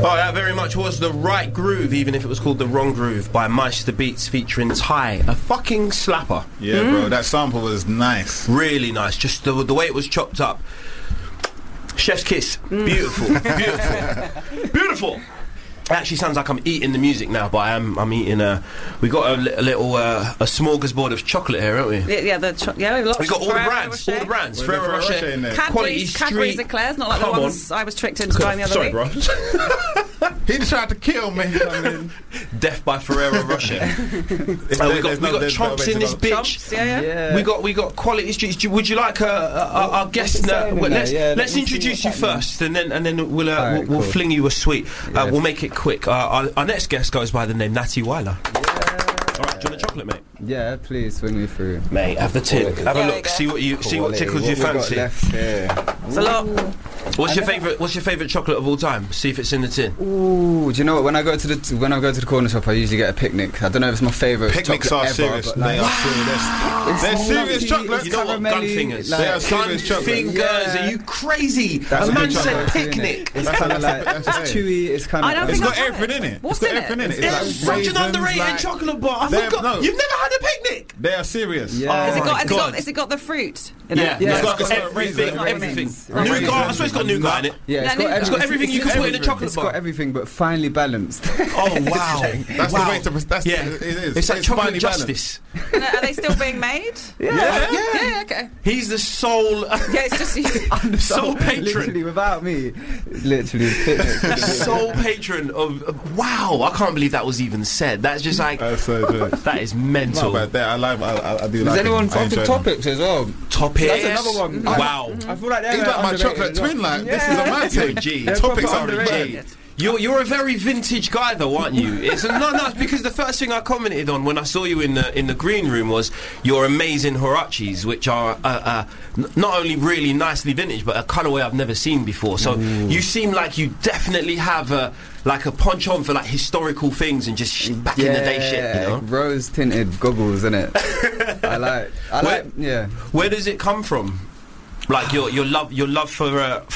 Oh, that very much was the right groove, even if it was called the wrong groove, by Meister Beats featuring Ty. A fucking slapper. Yeah, bro, that sample was nice. Really nice. Just the way it was chopped up. Chef's kiss. Beautiful. Beautiful. Beautiful. It actually sounds like I'm eating the music now, but I'm eating we got a little a smorgasbord of chocolate here, haven't we? Yeah, we got all the brands. Ferrero Rocher, Cadbury's Eclairs, not like the ones I was tricked into buying the other week. Bro. He tried to kill me. Death by Ferrero Rocher. We got chomps in this bitch. Chomps, yeah. We got quality streets. Would you like our guest? Let's introduce you first, and then we'll fling you a sweet. We'll make it quick. Our next guest goes by the name Natty Weiler. Alright, do you want a chocolate, mate? Yeah, please swing me through. Mate, have the tin. Have a look. See what tickles your fancy. It's a lot. What's your favourite chocolate of all time? See if it's in the tin. Ooh, do you know what? When I go to the corner shop, I usually get a picnic. I don't know if it's my favourite. Picnics are serious. They are serious. They're serious chocolate. You know what? Gunfingers. They are serious chocolate. Gunfingers. Are you crazy? A man said picnic. It's kind of like it's chewy. It's kind of. It's got everything in it. What's in it? It's such an underrated chocolate bar. You've never had a picnic. They are serious. Yeah. Has it got the fruit in it? Yeah, it's got everything. Nougat. I swear it's got nougat in it. Yeah, it's got everything you can put in a chocolate bar. It's got everything, but finely balanced. Oh wow, that's the way to. It is. It's like chocolate justice. Are they still being made? Yeah. Okay. He's the sole. Yeah, it's just you. I'm the sole patron. Literally, without me, literally. Sole patron of. Wow, I can't believe that was even said. That's just like. That's so good. That is mental. No, but I do. Does anyone fuck with Topics as well? Topics. That's another one. Wow. I feel like they're he's like my chocolate twin. Like this is a mad thing. G. Topics are underrated. You're a very vintage guy, though, aren't you? It's no, because the first thing I commented on when I saw you in the green room was your amazing Huaraches, which are not only really nicely vintage, but a colourway I've never seen before. So you seem like you definitely have a penchant for like historical things and just back in the day shit. You know, rose tinted goggles, innit? I like. Where does it come from? Like your love for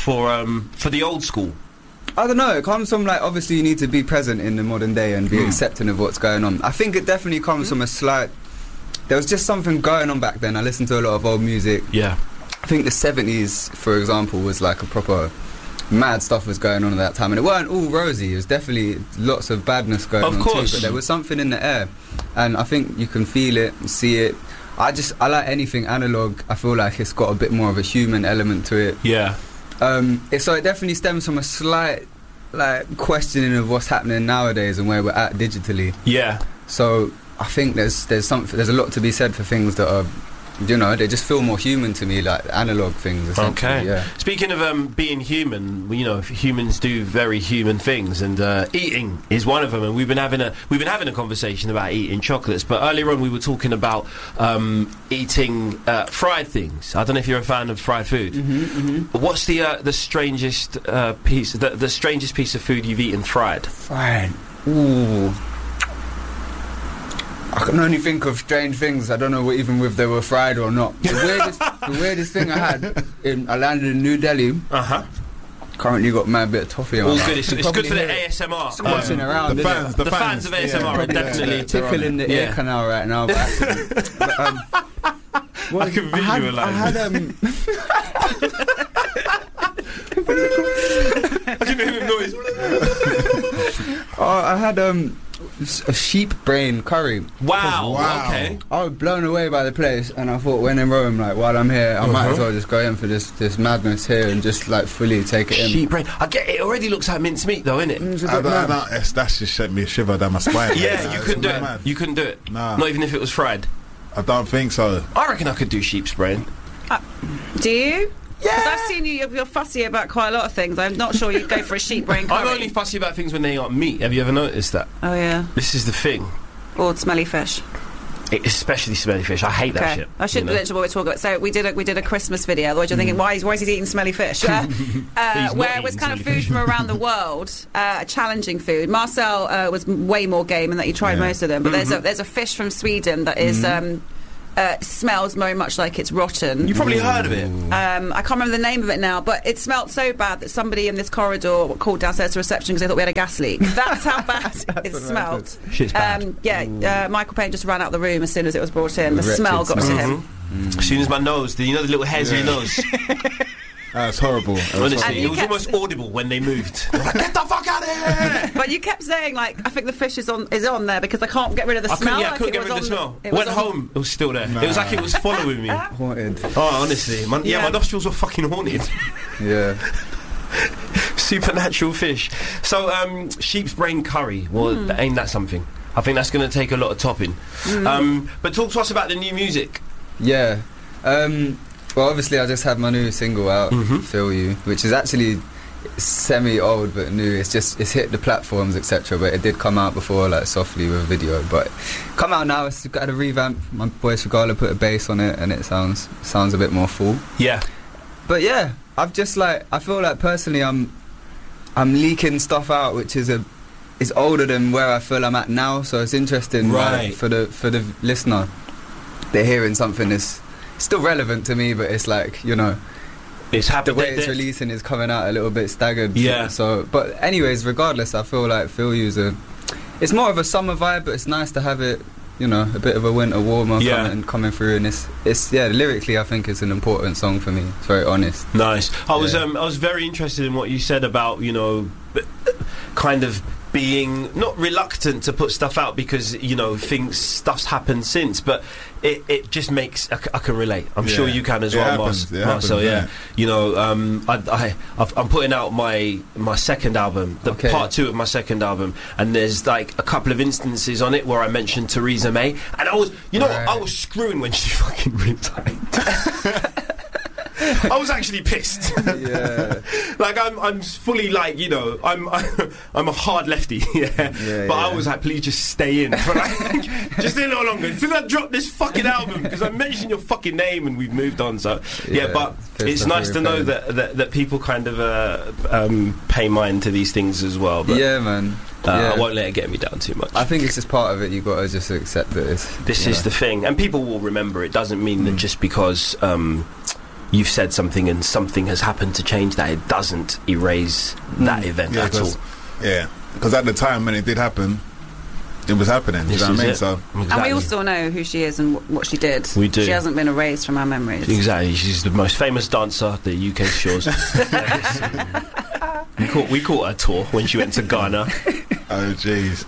the old school. I don't know, it comes from like, obviously you need to be present in the modern day and be accepting of what's going on. I think it definitely comes from there was just something going on back then. I listened to a lot of old music. Yeah. I think the 70s, for example, was like a proper mad stuff was going on at that time, and it weren't all rosy. It was definitely lots of badness going on too, but there was something in the air, and I think you can feel it, see it. I like anything analog. I feel like it's got a bit more of a human element to it. Yeah. So it definitely stems from a slight questioning of what's happening nowadays and where we're at digitally. Yeah. So I think there's a lot to be said for things that are, they just feel more human to me, like analog things. Okay. Yeah. Speaking of being human, humans do very human things, and eating is one of them. And we've been having a conversation about eating chocolates. But earlier on, we were talking about eating fried things. I don't know if you're a fan of fried food. What's the strangest the strangest piece of food you've eaten fried? Fried. Ooh. I can only think of strange things. I don't know even if they were fried or not. The weirdest thing I had, I landed in New Delhi. Currently got mad bit of toffee on. All good. It's good for the ASMR. Squashing around. The fans of ASMR are definitely tickling the ear canal right now. I can visualise. I can hear him noise. I had a sheep brain curry. Wow. Okay. I was blown away by the place, and I thought, when in Rome, like, while I'm here, I might as well just go in for this madness here and just like fully take it in. Sheep brain. I get it. Already looks like mincemeat, though, innit? That's just sent me a shiver down my spine. Yeah, you couldn't do it. You couldn't do it. Nah. Not even if it was fried. I don't think so. I reckon I could do sheep's brain. Do you? Yeah. Because I've seen you're fussy about quite a lot of things. I'm not sure you'd go for a sheep brain curry. I'm only fussy about things when they aren't meat. Have you ever noticed that? Oh, yeah. This is the thing. Or smelly fish. Especially smelly fish. I hate that shit. I should mention what we're talking about. So we did a Christmas video. Otherwise you're thinking, why is he eating smelly fish? Where it was kind of food from around the world, challenging food. Marcel was way more game in that he tried most of them. But there's a fish from Sweden that is smells very much like it's rotten. You probably heard of it. I can't remember the name of it now, but it smelled so bad that somebody in this corridor called downstairs to reception because they thought we had a gas leak. That's how bad it smelled. Shit's bad. Michael Payne just ran out the room as soon as it was brought in. The smell got to him. As soon as my nose, the little hairs in your nose. That's horrible. Honestly, it was almost audible when they moved. Like, get the fuck out of here! But you kept saying, like, I think the fish is on there because I can't get rid of the smell. I couldn't get rid of the smell. Went home, it was still there. Nah. It was like it was following me. Haunted. Oh, honestly. My nostrils were fucking haunted. Yeah. Supernatural fish. So, sheep's brain curry. Well, ain't that something? I think that's going to take a lot of topping. But talk to us about the new music. Yeah. Well, obviously, I just had my new single out, Feel You, which is actually semi-old but new. It's hit the platforms, etc. But it did come out before, like softly with a video. But come out now. It's got a revamp. My boy Shigala put a bass on it, and it sounds a bit more full. Yeah. But yeah, I feel like personally, I'm leaking stuff out, which is older than where I feel I'm at now. So it's interesting, right, for the listener. They're hearing something that's still relevant to me, but it's like, it's happening. The way it's releasing is coming out a little bit staggered. Yeah. So, but anyways, regardless, I feel like Feel You's it's more of a summer vibe, but it's nice to have it, a bit of a winter warmer coming through, and it's lyrically I think it's an important song for me. It's very honest. Nice. I was very interested in what you said about kind of being not reluctant to put stuff out because stuff's happened since, but it just makes I can relate. I'm sure you can as well, Marcel. Yeah. I'm putting out my second album, part 2 of my second album, and there's like a couple of instances on it where I mentioned Theresa May, and I was I was screwing when she fucking resigned. I was actually pissed. Yeah. Like I'm fully like I'm a hard lefty. But I was like, please just stay in for like just a little longer until I drop this fucking album because I mentioned your fucking name and we've moved on. So but it's nice to know that people kind of pay mind to these things as well. But, yeah, man. I won't let it get me down too much. I think it's just part of it. You got to just accept that this is the thing, and people will remember. It doesn't mean that just because you've said something and something has happened to change that, it doesn't erase that event at all. Yeah, because at the time when it did happen, it was happening. You know what I mean? So, exactly. And we all still know who she is and what she did. We do. She hasn't been erased from our memories. Exactly. She's the most famous dancer the UK shores. we caught her tour when she went to Ghana. Oh, jeez.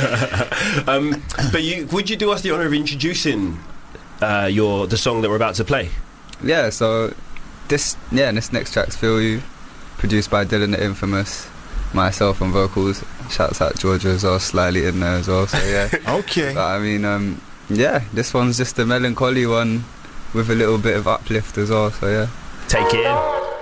But would you do us the honour of introducing the song that we're about to play? Yeah, so this next track's Feel You, produced by Dylan the Infamous, myself on vocals. Shouts out Georgia as well, slightly in there as well. So yeah. Okay. But I mean, this one's just a melancholy one with a little bit of uplift as well. So yeah. Take it in.